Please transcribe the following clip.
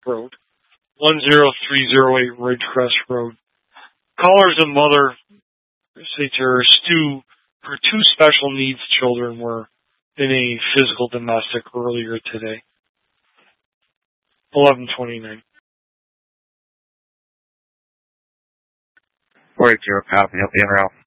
Road, 10308 Ridgecrest Road. Callers and mother say to her, Stu, her two special needs children were in a physical domestic earlier today. 11:29. 480 copy, help you in route.